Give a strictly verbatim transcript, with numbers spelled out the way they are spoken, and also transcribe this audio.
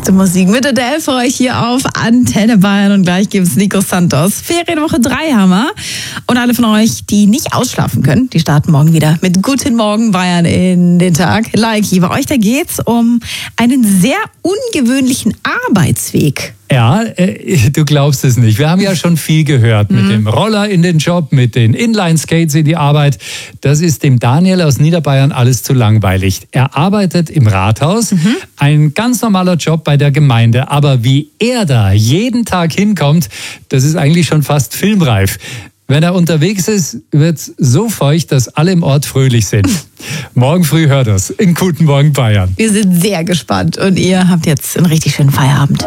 Beste Musik mit Adele für euch hier auf Antenne Bayern und gleich gibt's Nico Santos. Ferienwoche drei haben wir. Und alle von euch, die nicht ausschlafen können, die starten morgen wieder mit Guten Morgen Bayern in den Tag. Likey, bei euch da geht's um einen sehr ungewöhnlichen Arbeitsweg. Ja, äh, du glaubst es nicht. Wir haben ja schon viel gehört. Mit mhm. dem Roller in den Job, mit den Inline-Skates in die Arbeit. Das ist dem Daniel aus Niederbayern alles zu langweilig. Er arbeitet im Rathaus, mhm. ein ganz normaler Job bei der Gemeinde. Aber wie er da jeden Tag hinkommt, das ist eigentlich schon fast filmreif. Wenn er unterwegs ist, wird es so feucht, dass alle im Ort fröhlich sind. Morgen früh hört das in Guten Morgen Bayern. Wir sind sehr gespannt und ihr habt jetzt einen richtig schönen Feierabend.